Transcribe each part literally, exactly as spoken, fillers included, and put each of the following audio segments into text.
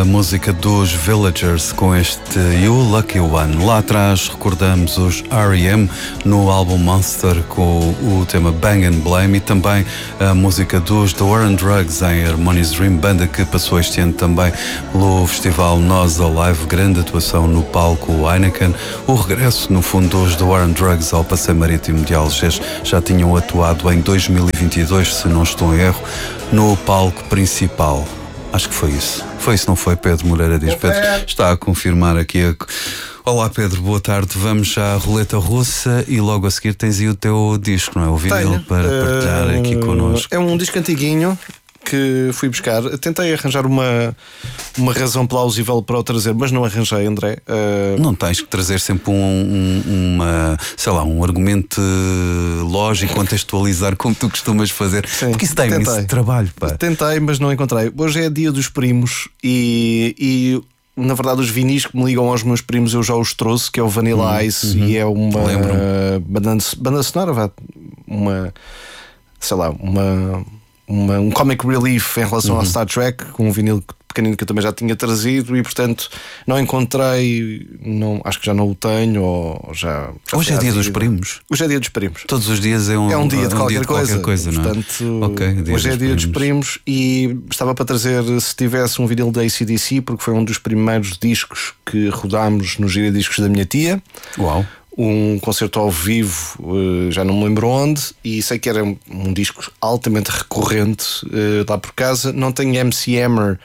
a música dos Villagers com este You Lucky One. Lá atrás recordamos os R E M no álbum Monster com o tema Bang and Blame e também a música dos The War on Drugs em Harmonious Dream, banda que passou este ano também pelo festival Nós Alive, grande atuação no palco Heineken. O regresso, no fundo, dos The War on Drugs ao Passeio Marítimo de Algés. Já tinham atuado em dois mil e vinte e dois, se não estou em erro, no palco principal. Acho que foi isso. Foi isso, não foi? Pedro Moreira diz. Pedro está a confirmar aqui. A... Olá Pedro, boa tarde. Vamos já à roleta russa e logo a seguir tens aí o teu disco, não é? O vinil para partilhar uh, aqui connosco. É um disco antiguinho que fui buscar. Tentei arranjar uma, uma razão plausível para o trazer, mas não arranjei, André. Uh... Não tens que trazer sempre um, um, uma, sei lá, um argumento lógico, contextualizar como tu costumas fazer. Sim, porque isso tem esse trabalho, pá. Tentei, mas não encontrei. Hoje é dia dos primos e... e... na verdade, os vinis que me ligam aos meus primos eu já os trouxe, que é o Vanilla uhum, Ice, uhum. E é uma banda, banda sonora, uma, sei lá, uma, uma, um comic relief em relação uhum. ao Star Trek, com um vinil pequenino que eu também já tinha trazido e, portanto, não encontrei, não, acho que já não o tenho. Ou já, já Hoje é dia dos primos. Hoje é dia dos primos. Todos os dias é um, é um dia de, um qualquer, dia de coisa. qualquer coisa. Não é? Portanto, okay, dia hoje é dia primos. dos primos e estava para trazer, se tivesse um vinil da A C D C, porque foi um dos primeiros discos que rodámos no Gira Discos da minha tia. Uau! Um concerto ao vivo, já não me lembro onde, e sei que era um disco altamente recorrente lá por casa. Não tenho M C Hammer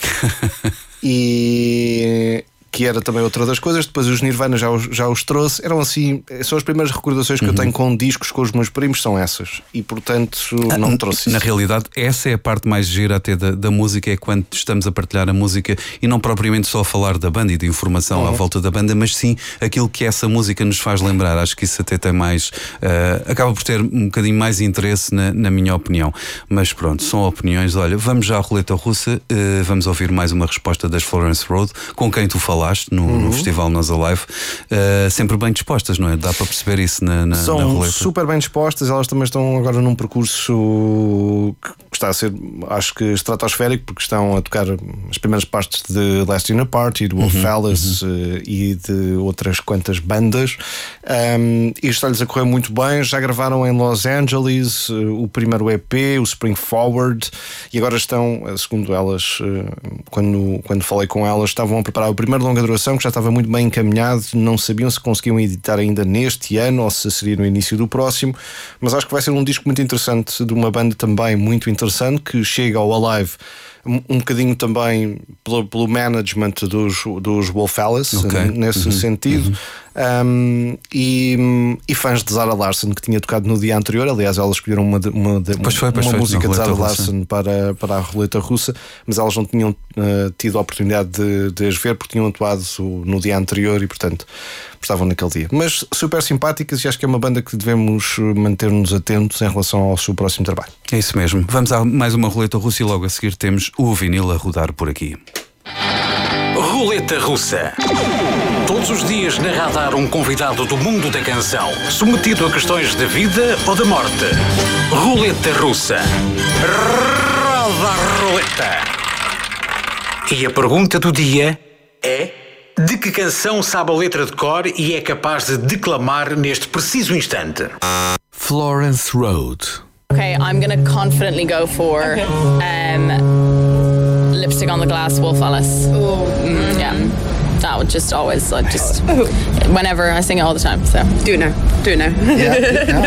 e que era também outra das coisas. Depois os Nirvana já os, já os trouxe. Eram assim, são as primeiras recordações que uhum. eu tenho com discos com os meus primos, são essas. E portanto não me trouxe Na isso. realidade, essa é a parte mais gira até da, da música, é quando estamos a partilhar a música e não propriamente só a falar da banda e de informação uhum. à volta da banda, mas sim aquilo que essa música nos faz lembrar. Acho que isso até tem mais uh, acaba por ter um bocadinho mais interesse na, na minha opinião. Mas pronto, são opiniões. Olha, vamos já à roleta russa, uh, vamos ouvir mais uma resposta das Florence Road, com quem tu falaste no, uhum. no festival Nós Alive, uh, sempre bem dispostas, não é? Dá para perceber isso na, na, São na roleta. Super bem dispostas. Elas também estão agora num percurso que está a ser, acho que estratosférico, porque estão a tocar as primeiras partes de Last in a Party, do Wolf uhum. Alice uhum. e de outras quantas bandas. Um, e está-lhes a correr muito bem. Já gravaram em Los Angeles o primeiro E P, o Spring Forward, e agora estão, segundo elas, quando, quando falei com elas, estavam a preparar o primeiro longa duração que já estava muito bem encaminhado. Não sabiam se conseguiam editar ainda neste ano ou se seria no início do próximo, mas acho que vai ser um disco muito interessante, de uma banda também muito interessante que chega ao Alive um, um bocadinho também pelo, pelo management dos, dos Wolf Alice, okay. nesse uhum. sentido. Uhum. Um, e, e fãs de Zara Larsson, que tinha tocado no dia anterior. Aliás, elas escolheram uma, uma, uma, foi, uma foi, música de Zara russa. Larsson para, para a roleta russa, mas elas não tinham uh, tido a oportunidade de, de as ver porque tinham atuado no dia anterior e, portanto, estavam naquele dia. Mas super simpáticas, e acho que é uma banda que devemos manter-nos atentos em relação ao seu próximo trabalho. É isso mesmo. Vamos a mais uma roleta russa e logo a seguir temos o vinil a rodar por aqui. Roleta Russa. Todos os dias na Radar, um convidado do mundo da canção, submetido a questões de vida ou de morte. Roleta Russa. Roda a roleta. E a pergunta do dia é: de que canção sabe a letra de cor e é capaz de declamar neste preciso instante? Florence Road. Okay, I'm gonna confidently go for okay. um, Lipstick on the Glass, Wolf Alice. Oh, mm, yeah. That would just always, like, just whenever I sing it all the time. So do it now. Do it now. Yeah.